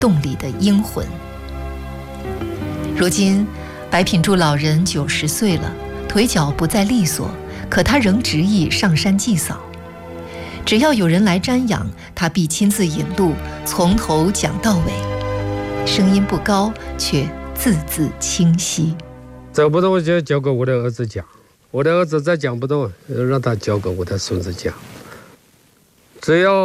洞里的阴魂。如今白品柱老人90岁了，腿脚不再利索，可他仍执意上山祭扫。只要有人来瞻仰，他必亲自引路，从头讲到尾，声音不高，却字字清晰。 走不动就交给我的儿子讲，我的儿子再讲不动，让他交给我的孙子讲。只要